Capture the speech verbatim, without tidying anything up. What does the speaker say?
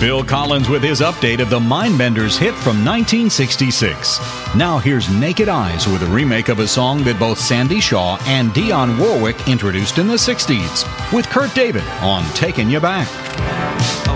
Phil Collins with his update of the Mindbenders hit from nineteen sixty-six. Now here's Naked Eyes with a remake of a song that both Sandy Shaw and Dionne Warwick introduced in the sixties, with Kurt David on Taking You Back.